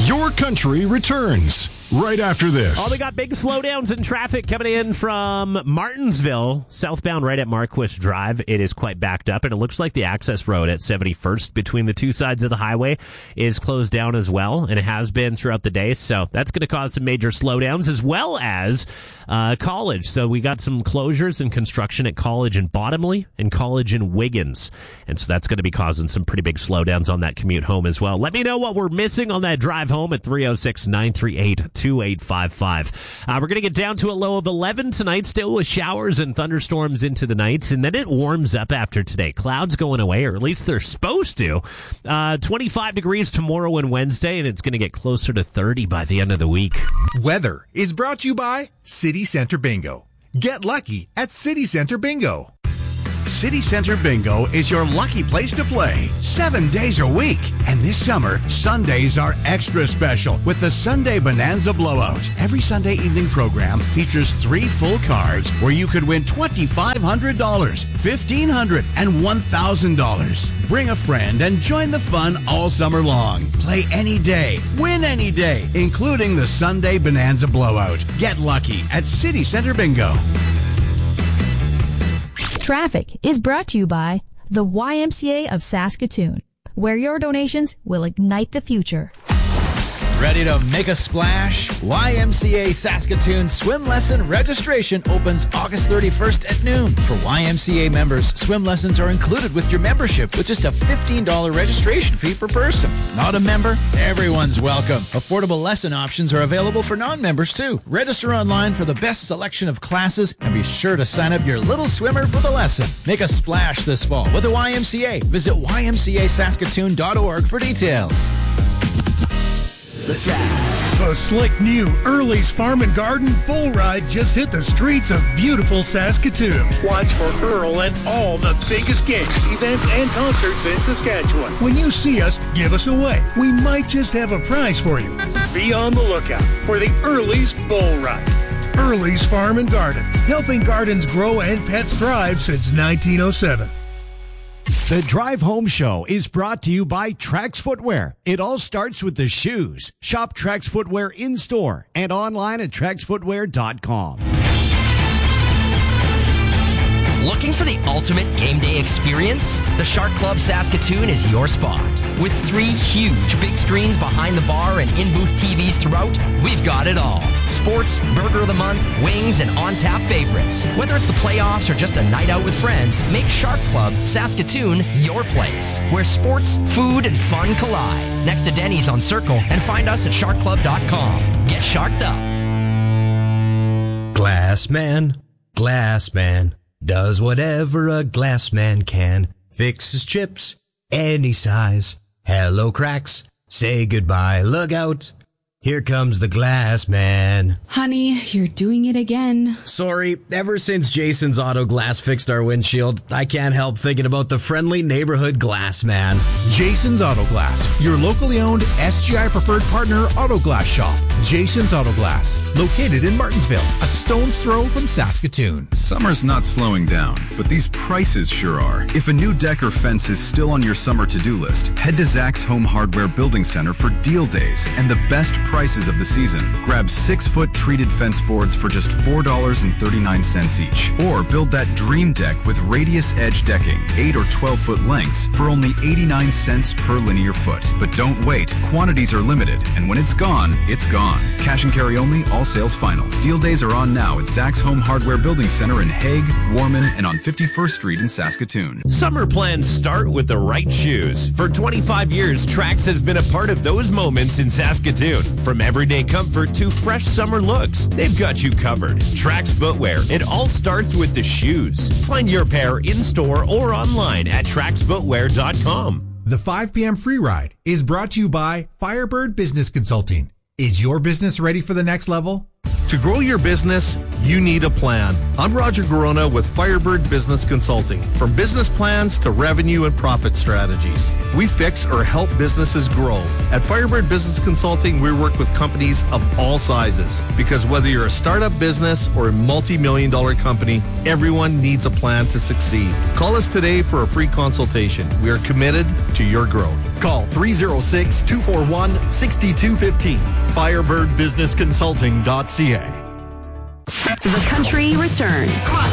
Your Country returns right after this. Oh, we got big slowdowns in traffic coming in from Martinsville, southbound right at Marquis Drive. It is quite backed up, and it looks like the access road at 71st between the two sides of the highway is closed down as well, and it has been throughout the day. So that's going to cause some major slowdowns, as well as College. So we got some closures and construction at College in Bottomley and College in Wiggins. And so that's going to be causing some pretty big slowdowns on that commute home as well. Let me know what we're missing on that drive home at 306-938-2855. We're going to get down to a low of 11 tonight, still with showers and thunderstorms into the night. And then it warms up after today. Clouds going away, or at least they're supposed to. 25 degrees tomorrow and Wednesday, and it's going to get closer to 30 by the end of the week. Weather is brought to you by City Center Bingo. Get lucky at City Center Bingo. City Center Bingo is your lucky place to play 7 days a week. And this summer, Sundays are extra special with the Sunday Bonanza Blowout. Every Sunday evening program features 3 full cards where you could win $2,500, $1,500, and $1,000. Bring a friend and join the fun all summer long. Play any day, win any day, including the Sunday Bonanza Blowout. Get lucky at City Center Bingo. Traffic is brought to you by the YMCA of Saskatoon, where your donations will ignite the future. Ready to make a splash? YMCA Saskatoon swim lesson registration opens August 31st at noon. For YMCA members, swim lessons are included with your membership with just a $15 registration fee per person. Not a member? Everyone's welcome. Affordable lesson options are available for non-members too. Register online for the best selection of classes and be sure to sign up your little swimmer for the lesson. Make a splash this fall with the YMCA. Visit ymcasaskatoon.org for details. Let's ride. The slick new Early's Farm and Garden Bull Ride just hit the streets of beautiful Saskatoon. Watch for Earl at all the biggest games, events, and concerts in Saskatchewan. When you see us, give us a wave. We might just have a prize for you. Be on the lookout for the Early's Bull Ride. Early's Farm and Garden, helping gardens grow and pets thrive since 1907. The Drive Home Show is brought to you by Trax Footwear. It all starts with the shoes. Shop Trax Footwear in-store and online at TraxFootwear.com. Looking for the ultimate game day experience? The Shark Club Saskatoon is your spot. With 3 huge big screens behind the bar and in-booth TVs throughout, we've got it all. Sports, Burger of the Month, wings, and on-tap favorites. Whether it's the playoffs or just a night out with friends, make Shark Club Saskatoon your place, where sports, food, and fun collide. Next to Denny's on Circle, and find us at sharkclub.com. Get sharked up. Glass man does whatever a glass man can. Fixes chips any size. Hello cracks, say goodbye, look out. Here comes the glass man. Honey, you're doing it again. Sorry, ever since Jason's Auto Glass fixed our windshield, I can't help thinking about the friendly neighborhood glass man. Jason's Auto Glass, your locally owned SGI preferred partner auto glass shop. Jason's Auto Glass, located in Martinsville, a stone's throw from Saskatoon. Summer's not slowing down, but these prices sure are. If a new deck or fence is still on your summer to-do list, head to Zach's Home Hardware Building Center for deal days and the best prices of the season. Grab 6-foot treated fence boards for just $4.39 each. Or build that dream deck with radius edge decking, 8 or 12-foot lengths for only 89 cents per linear foot. But don't wait. Quantities are limited, and when it's gone, it's gone. Cash and carry only, all sales final. Deal days are on now at Zach's Home Hardware Building Center in Hague, Warman, and on 51st Street in Saskatoon. Summer plans start with the right shoes. For 25 years, Trax has been a part of those moments in Saskatoon. From everyday comfort to fresh summer looks, they've got you covered. Trax Footwear, it all starts with the shoes. Find your pair in-store or online at TraxFootwear.com. The 5 p.m. free ride is brought to you by Firebird Business Consulting. Is your business ready for the next level? To grow your business, you need a plan. I'm Roger Garona with Firebird Business Consulting. From business plans to revenue and profit strategies, we fix or help businesses grow. At Firebird Business Consulting, we work with companies of all sizes because whether you're a startup business or a multi-million-dollar company, everyone needs a plan to succeed. Call us today for a free consultation. We are committed to your growth. Call 306-241-6215. FirebirdBusinessConsulting.ca. The country returns.